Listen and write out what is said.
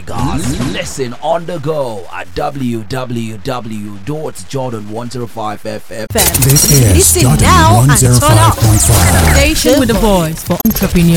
Lagos. Listen on the go at www.jordan105fm. This is Listen Jordan now and turn up. 105.5. Station with the voice for entrepreneurs.